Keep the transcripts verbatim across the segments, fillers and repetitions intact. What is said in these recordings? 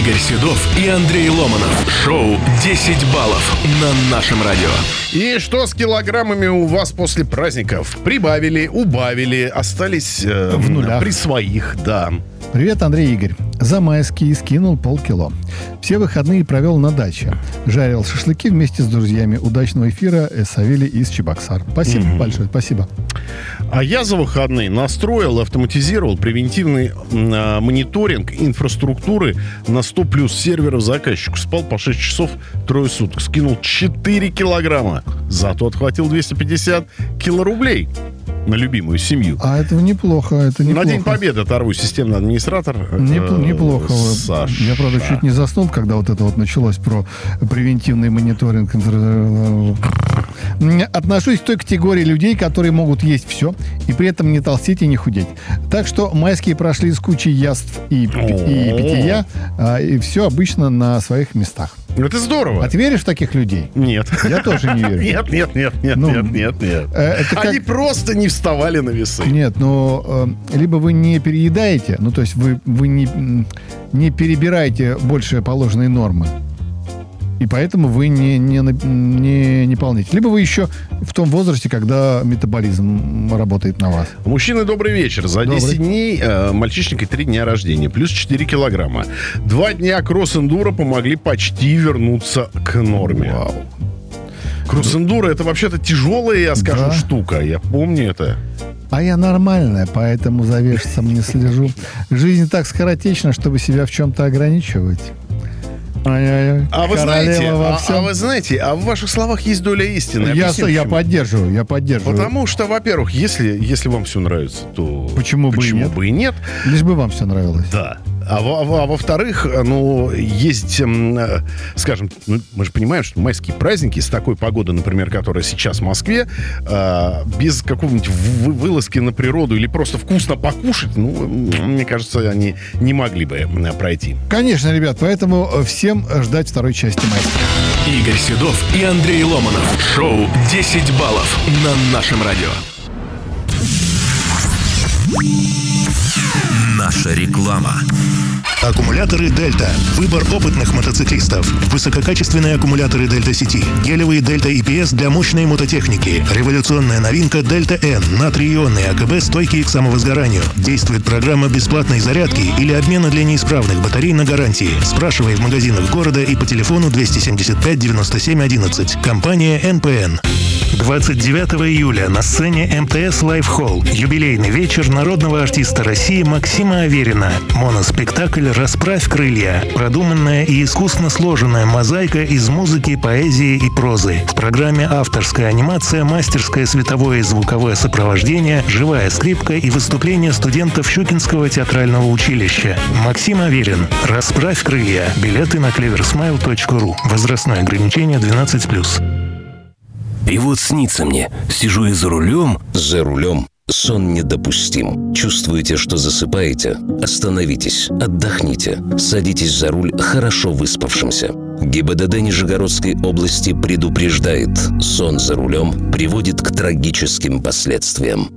Игорь Седов и Андрей Ломанов. Шоу «десять баллов» на нашем радио. И что с килограммами у вас после праздников? Прибавили, убавили, остались э, в нулях при своих, да. Привет, Андрей и Игорь. За майские скинул полкило. Все выходные провел на даче. Жарил шашлыки вместе с друзьями. Удачного эфира, Савелий из Чебоксар. Спасибо mm-hmm. большое, спасибо. А я за выходные настроил, автоматизировал превентивный э, мониторинг инфраструктуры на сто плюс серверов заказчику. Спал по шесть часов трое суток. Скинул четыре килограмма. Зато отхватил двести пятьдесят килорублей на любимую семью. А это неплохо, это неплохо. На День Победы оторву системный администратор. Неп- неплохо. Саша. Я, правда, чуть не заснул, когда вот это вот началось про превентивный мониторинг. Отношусь к той категории людей, которые могут есть все и при этом не толстеть и не худеть. Так что майские прошли с кучей яств и, и питья, и все обычно на своих местах. Это здорово. А ты веришь в таких людей? Нет. Я тоже не верю. Нет, нет, нет, нет, ну, нет, нет, нет. Это как... Они просто не вставали на весы. Нет, но э, либо вы не переедаете, ну, то есть вы, вы не, не перебираете больше положенной нормы, и поэтому вы не, не, не, не полните. Либо вы еще в том возрасте, когда метаболизм работает на вас. Мужчины, добрый вечер. За добрый. десять дней э, мальчишник и три дня рождения. Плюс четыре килограмма. Два дня кросс-эндуро помогли почти вернуться к норме. Вау. Кросс-эндуро — это вообще-то тяжелая, я скажу, да. штука. Я помню это. А я нормальная, поэтому за весом не слежу. Жизнь так скоротечна, чтобы себя в чем-то ограничивать. Ай-яй-яй. А вы, знаете, во а, всем. а вы знаете, а в ваших словах есть доля истины. Я, Объясню, я почему. поддерживаю, я поддерживаю. Потому что, во-первых, если, если вам все нравится, то почему, почему бы, и нет? бы и нет? Лишь бы вам все нравилось. Да. А, во- а во-вторых, ну, есть, э, скажем, ну, мы же понимаем, что майские праздники с такой погодой, например, которая сейчас в Москве, э, без какого-нибудь вы- вылазки на природу или просто вкусно покушать, ну, мне кажется, они не могли бы э, пройти. Конечно, ребят, поэтому всем ждать второй части майских. Игорь Седов и Андрей Ломанов. Шоу «десять баллов» на нашем радио. Наша реклама. Аккумуляторы «Дельта». Выбор опытных мотоциклистов. Высококачественные аккумуляторы «Дельта Сити». Гелевые «Дельта и пи эс» для мощной мототехники. Революционная новинка «Дельта Н». Натрий-ионные АКБ, стойкие к самовозгоранию. Действует программа бесплатной зарядки или обмена для неисправных батарей на гарантии. Спрашивай в магазинах города и по телефону двести семьдесят пять девяносто семь одиннадцать. Компания эн пэ эн. двадцать девятого июля на сцене эм тэ эс Live Hall юбилейный вечер народного артиста России Максима Аверина. Моноспектакль «Расправь крылья». Продуманная и искусно сложенная мозаика из музыки, поэзии и прозы. В программе авторская анимация, мастерское световое и звуковое сопровождение, живая скрипка и выступления студентов Щукинского театрального училища. Максим Аверин. «Расправь крылья». Билеты на клеверсмайл точка ру. Возрастное ограничение двенадцать плюс. И вот снится мне, сижу я за рулем. За рулем сон недопустим. Чувствуете, что засыпаете? Остановитесь, отдохните. Садитесь за руль хорошо выспавшимся. ГИБДД Нижегородской области предупреждает: сон за рулем приводит к трагическим последствиям.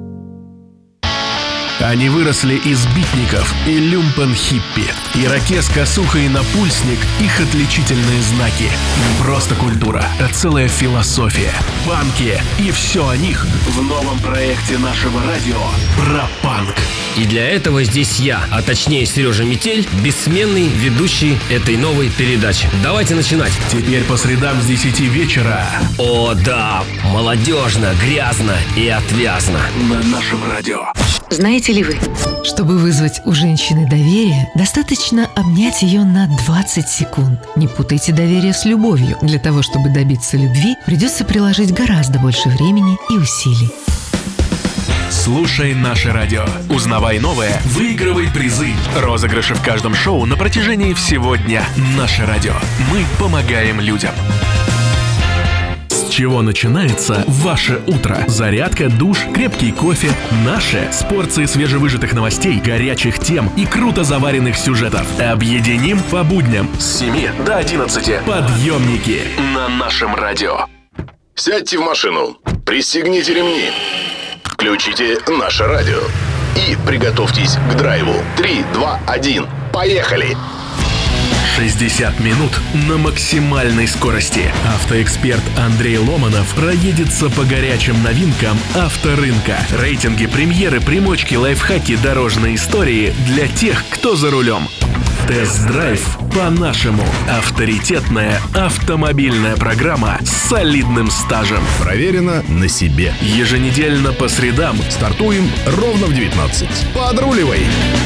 Они выросли из битников и люмпен-хиппи. Ирокез, косуха и напульсник – их отличительные знаки. Не просто культура, а целая философия. Панки и все о них в новом проекте нашего радио про панк. И для этого здесь я, а точнее Сережа Метель, бессменный ведущий этой новой передачи. Давайте начинать. Теперь по средам с десяти вечера. О да, молодежно, грязно и отвязно. На нашем радио. Знаете ли вы, чтобы вызвать у женщины доверие, достаточно обнять ее на двадцать секунд. Не путайте доверие с любовью. Для того, чтобы добиться любви, придется приложить гораздо больше времени и усилий. Слушай наше радио. Узнавай новое, выигрывай призы. Розыгрыши в каждом шоу на протяжении всего дня. Наше радио. Мы помогаем людям. С чего начинается ваше утро? Зарядка, душ, крепкий кофе. Наше с порцией свежевыжатых новостей, горячих тем и круто заваренных сюжетов. Объединим по будням с семи до одиннадцати. Подъемники на нашем радио. Сядьте в машину, пристегните ремни, включите наше радио и приготовьтесь к драйву. Три, два, один, поехали! шестьдесят минут на максимальной скорости. Автоэксперт Андрей Ломанов проедется по горячим новинкам авторынка. Рейтинги, премьеры, примочки, лайфхаки, дорожные истории для тех, кто за рулем. Тест-драйв по-нашему. Авторитетная автомобильная программа с солидным стажем. Проверено на себе. Еженедельно по средам. Стартуем ровно в девятнадцать. Подруливай!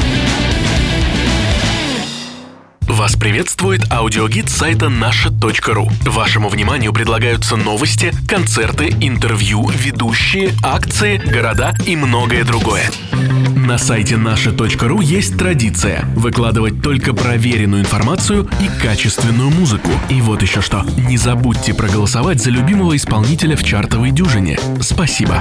Вас приветствует аудиогид сайта наша точка ру. Вашему вниманию предлагаются новости, концерты, интервью, ведущие, акции, города и многое другое. На сайте наша точка ру есть традиция выкладывать только проверенную информацию и качественную музыку. И вот еще что. Не забудьте проголосовать за любимого исполнителя в чартовой дюжине. Спасибо.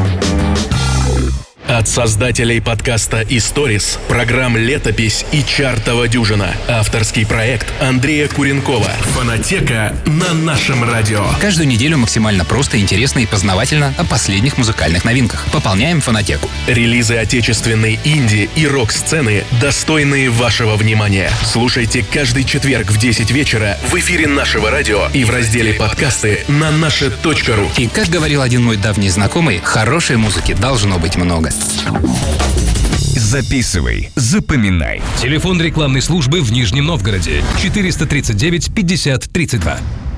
От создателей подкаста «Историс», программ «Летопись» и «Чартова дюжина». Авторский проект Андрея Куренкова. Фонотека на нашем радио. Каждую неделю максимально просто, интересно и познавательно о последних музыкальных новинках. Пополняем фонотеку. Релизы отечественной инди и рок-сцены, достойные вашего внимания. Слушайте каждый четверг в десять вечера в эфире нашего радио и в разделе «Подкасты» на наша точка ру. И, как говорил один мой давний знакомый, хорошей музыки должно быть много. Записывай, запоминай. Телефон рекламной службы в Нижнем Новгороде. четыреста тридцать девять пятьдесят тридцать два.